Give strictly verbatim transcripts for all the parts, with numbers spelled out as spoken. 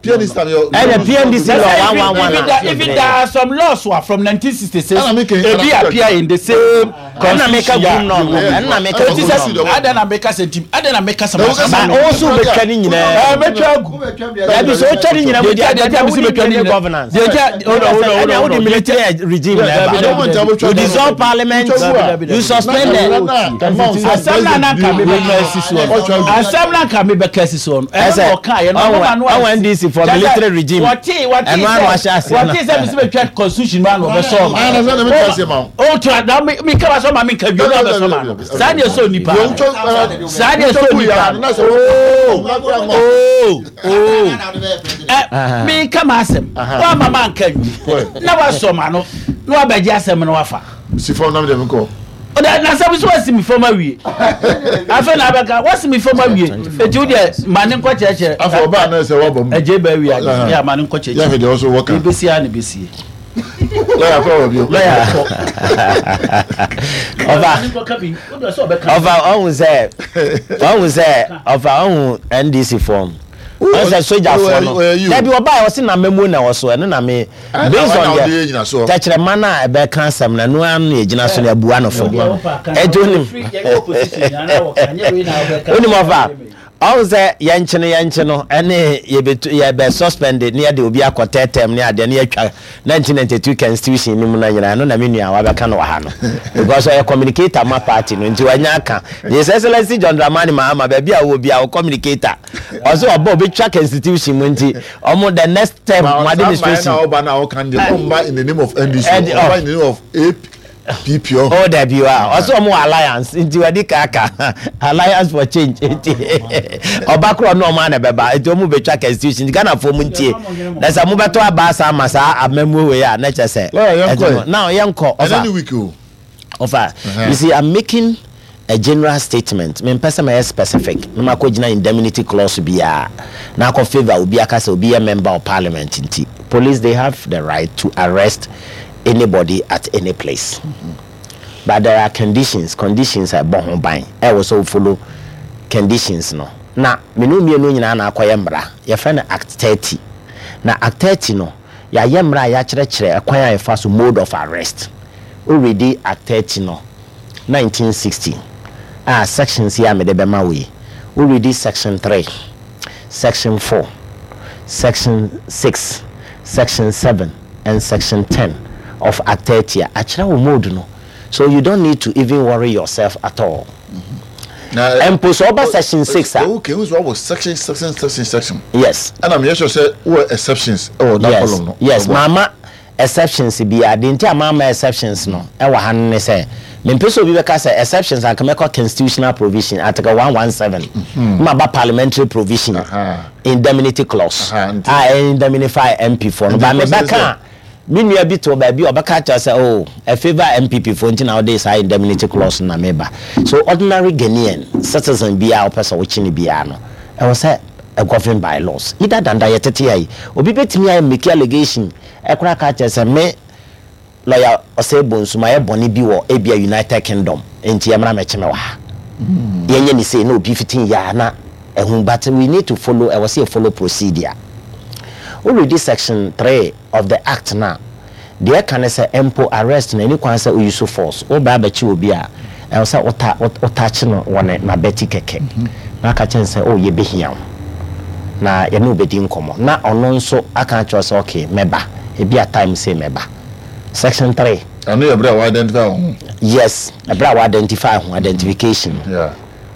pianist and your and P N D C law one one one. If there are some laws from nineteen sixty-six, they appear in the same constitution. And I make a constitution. I don't make us a team. I don't make us a also be training in a that is all training in a governance. The military regime. You dissolve parliament, you suspend it. Assembly can be cases on. I went this for military regime. What is what is what is a constitution man of the song? Oh, to me come as my make a good of the summer. Sadia so nipa. Sadia so nipa. Oh, oh. Me come as him. One man can you. Never saw man. No abajasem no wafa. Si for na dem ko. O da na sabu so asimi for ma wie. Afa na abaka wasimi for ma wie. Eju de mane nko cheche. Afa oba na se wo bom. Eje ba wie ya mane nko cheche. Ya fe de also work. Ibesi a na besi. Lawyer for you. Lawyer. Over over on say. On say over on N D C form. I said soldier for no. There be oba was na memo na was so na me based on the touch the man na be kan sam na no an e gina so na bua no fo. E do nim. Onim over. I say yanchene yancheno ene ye be ye be suspended near the obi akotetem ne ade ne atwa nineteen ninety-two constitution ni mu na nyina no na menua wa be kan wa ha no because I communicator ma party no nti wanya aka His Excellency John Dramani Mahama be bia wo bia wo communicator also obo be twa constitution mu nti omo the next term administration na oba na o kan dey omba in the name of N D C omba in the name of A P P O. Oh, there you are. Also, more alliance into Adikaka alliance for change. Obakro no man beba. It will move a track institution. Ghana for Muntie. There's a move to a basa masa a memo we are nature say. Now, young co. Offer. You see, I'm making a general statement. Me person may specific. No ma ko gina indemnity clause biya. Na ko favor obi akase obi a member of parliament inti. Police they have the right to arrest anybody at any place. Mm-hmm. But there are conditions. Conditions are born by. I also follow conditions no. Na me no me no nyina na akoye mbra. Ye friend Act thirty. Na Act thirty no. Ya ye mbra ya kire kire akwan ya fa so mode of arrest. Already Act thirty no. nineteen sixty. Ah sections here me de be ma we. Already section three, section four, section six, section seven and section ten of Act thirty actually mode no, so you don't need to even worry yourself at all. Mm-hmm. Now, and post over section six. Okay, who's what was section, section, section, section? Yes. And I'm sure say what exceptions? Oh, that yes. Problem, no? Yes, no, mama exceptions be I didn't tell mama exceptions no. I wa han say. Me peso bi beka say exceptions are come constitutional provision article one seventeen. Ma ba parliamentary provision. Uh-huh. Indemnity clause. Uh-huh. I indemnify M P for no. But me beka minua bi to ba bi obaka cha say oh a favor M P P for nowadays I indemnity clause na meba. So ordinary Ghanaian citizen bi a person which bi a no. I was say a governed by laws. Either than that yet ai obi betimi ai make allegation e kura ka cha say me lawyer Osebonsu my boni bi wo e bia United Kingdom enti emra me cheme wa yenye ni say no bi fifteen ya na ehun but we need to follow I was say follow procedure. Already section three of the act now there can say empo arrest na any kwan say use force o ba ba chi obi a I was say ota ota no one na beti keke na ka chen say oh ye be hia na ye no be di nkomo na ono nso aka cho say okay meba e bia time say meba. Section three. I know you identify. Yes, I identify identification. Yeah.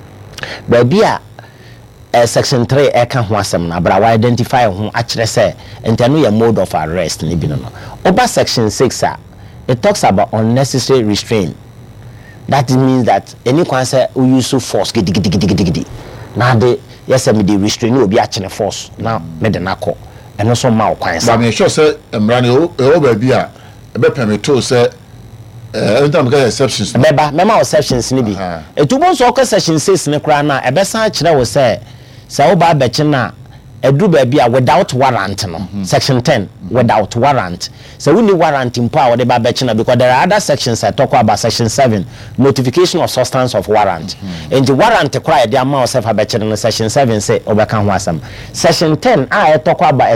But be a uh, section three I can wasam na bra identify who actually say and know your mode of arrest ni bi no. Over section six uh, it talks about unnecessary restraint. That means that any kwan say we use force gidi gidi gidi gidi. Now the yes me the restraint obi actually force. Now me the nako. And also ma kwan say. But me sure say emrani o o ba bi a ebe permit to say every time get exceptions meba mema exceptions ni bi etubo so ka section six ne kra na ebe san kire wo say say wo ba be chi na edu ba bi a without warrant no mm-hmm. section ten mm-hmm. without warrant so we need warrant in power the ba be chi na because there are other sections that talk about section seven notification of substance of warrant mm-hmm. and the warrant kra e dey am yourself ba chi no section seven say obeka ho asam section ten I talk about